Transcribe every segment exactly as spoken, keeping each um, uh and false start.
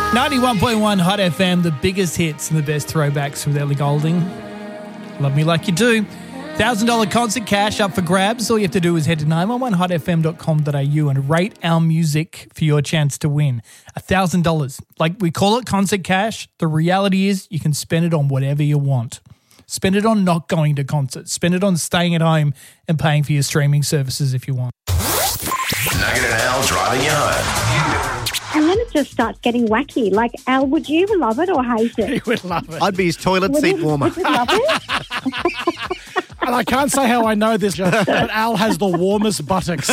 ninety-one point one Hot F M, the biggest hits and the best throwbacks with Ellie Goulding. Love me like you do. one thousand dollars concert cash up for grabs. All you have to do is head to nine one one hot f m dot com dot a u and rate our music for your chance to win. one thousand dollars. Like we call it concert cash. The reality is you can spend it on whatever you want. Spend it on not going to concerts. Spend it on staying at home and paying for your streaming services if you want. Nugget and Al driving you home. And then it just starts getting wacky. Like, Al, would you love it or hate it? You would love it. I'd be his toilet Would seat you- warmer. Would you love it? And I can't say how I know this, but Al has the warmest buttocks.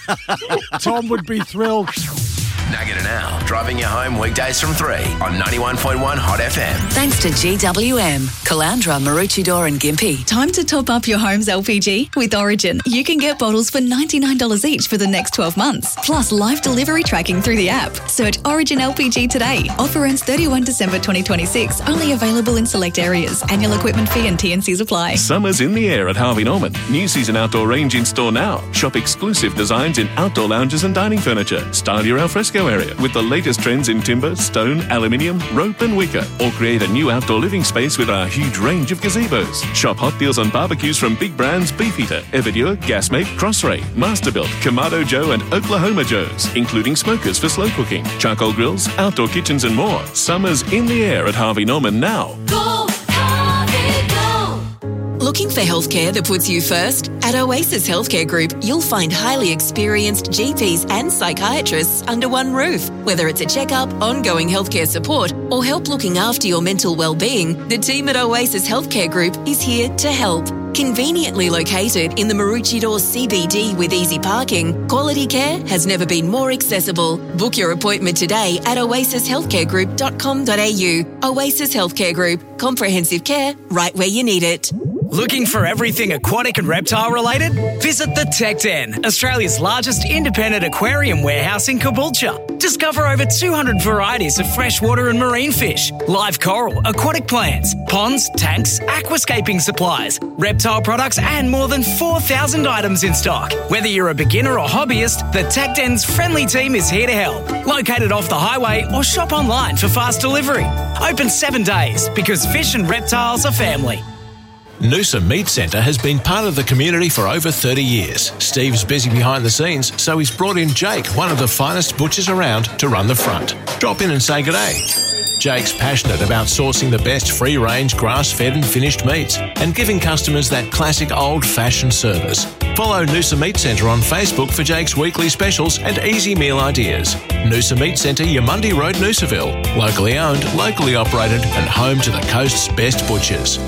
Tom would be thrilled. Nugget and Al driving you home weekdays from three on ninety-one point one Hot F M. Thanks to G W M, Calandra, Maroochydore and Gympie. Time to top up your home's L P G with Origin. You can get bottles for ninety-nine dollars each for the next twelve months, plus live delivery tracking through the app. Search Origin L P G today. Offer ends thirty-first December twenty twenty-six. Only available in select areas. Annual equipment fee and T N Cs apply. Summer's in the air at Harvey Norman. New season outdoor range in store now. Shop exclusive designs in outdoor lounges and dining furniture. Style your alfresco area with the latest trends in timber, stone, aluminium, rope and wicker. Or create a new outdoor living space with our huge range of gazebos. Shop hot deals on barbecues from big brands Beefeater, Everdure, Gasmate, Crossray, Masterbuilt, Kamado Joe and Oklahoma Joe's, including smokers for slow cooking, charcoal grills, outdoor kitchens and more. Summer's in the air at Harvey Norman now. Go, Harvey, go! Looking for healthcare that puts you first? At Oasis Healthcare Group, you'll find highly experienced G Ps and psychiatrists under one roof. Whether it's a checkup, ongoing healthcare support, or help looking after your mental well-being, the team at Oasis Healthcare Group is here to help. Conveniently located in the Maroochydore C B D with easy parking, quality care has never been more accessible. Book your appointment today at oasis healthcare group dot com dot a u. Oasis Healthcare Group. Comprehensive care right where you need it. Looking for everything aquatic and reptile related? Visit the Tech Den, Australia's largest independent aquarium warehouse in Caboolture. Discover over two hundred varieties of freshwater and marine fish, live coral, aquatic plants, ponds, tanks, aquascaping supplies, reptile products and more than four thousand items in stock. Whether you're a beginner or hobbyist, the Tech Den's friendly team is here to help. Located off the highway or shop online for fast delivery. Open seven days because fish and reptiles are family. Noosa Meat Centre has been part of the community for over thirty years. Steve's busy behind the scenes, so he's brought in Jake, one of the finest butchers around, to run the front. Drop in and say g'day. Jake's passionate about sourcing the best free-range, grass-fed and finished meats and giving customers that classic old-fashioned service. Follow Noosa Meat Centre on Facebook for Jake's weekly specials and easy meal ideas. Noosa Meat Centre, Yamundi Road, Noosaville. Locally owned, locally operated and home to the coast's best butchers.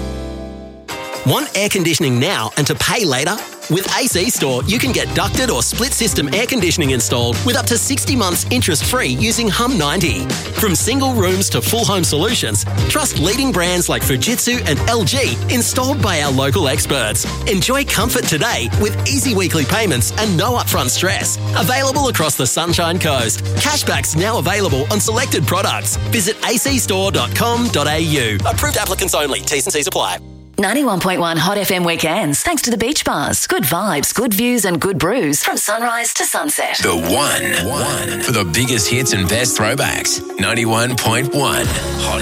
Want air conditioning now and to pay later? With A C Store, you can get ducted or split system air conditioning installed with up to sixty months interest-free using Hum ninety. From single rooms to full home solutions, trust leading brands like Fujitsu and L G installed by our local experts. Enjoy comfort today with easy weekly payments and no upfront stress. Available across the Sunshine Coast. Cashbacks now available on selected products. Visit a c store dot com dot a u. Approved applicants only. T's and C's apply. ninety-one point one Hot F M weekends, thanks to the beach bars. Good vibes, good views and good brews from sunrise to sunset. The one, one for the biggest hits and best throwbacks. ninety-one point one Hot